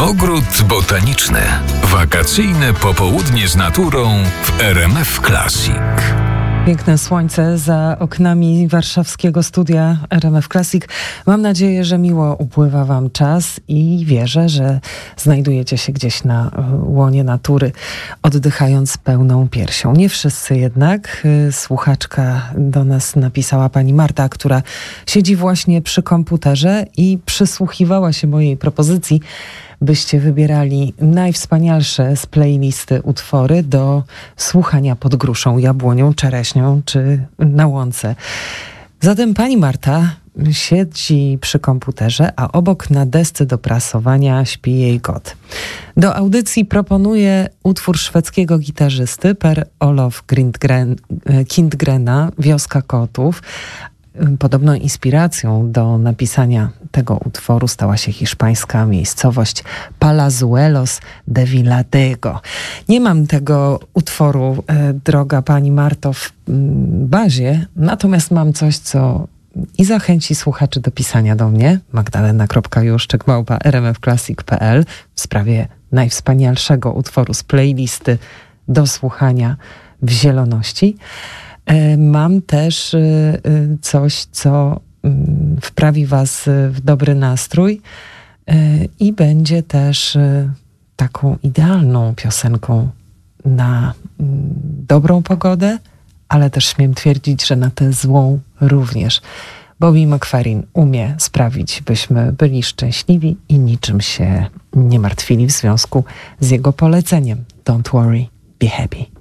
Ogród botaniczny. Wakacyjne popołudnie z naturą w RMF Classic. Piękne słońce za oknami warszawskiego studia RMF Classic. Mam nadzieję, że miło upływa wam czas i wierzę, że znajdujecie się gdzieś na łonie natury, oddychając pełną piersią. Nie wszyscy jednak. Słuchaczka do nas napisała, pani Marta, która siedzi właśnie przy komputerze i przysłuchiwała się mojej propozycji, byście wybierali najwspanialsze z playlisty utwory do słuchania pod gruszą, jabłonią, czereśnią czy na łące. Zatem pani Marta siedzi przy komputerze, a obok na desce do prasowania śpi jej kot. Do audycji proponuję utwór szwedzkiego gitarzysty Per Olof Kindgrena, Wioska kotów. Podobną inspiracją do napisania tego utworu stała się hiszpańska miejscowość Palazuelos de Villadego. Nie mam tego utworu, droga pani Marto, w bazie, natomiast mam coś, co i zachęci słuchaczy do pisania do mnie, magdalena.juszczyk@rmfclassic.pl, w sprawie najwspanialszego utworu z playlisty do słuchania w zieloności. Mam też coś, co wprawi was w dobry nastrój i będzie też taką idealną piosenką na dobrą pogodę, ale też śmiem twierdzić, że na tę złą również. Bobby McFerrin umie sprawić, byśmy byli szczęśliwi i niczym się nie martwili w związku z jego poleceniem. Don't worry, be happy.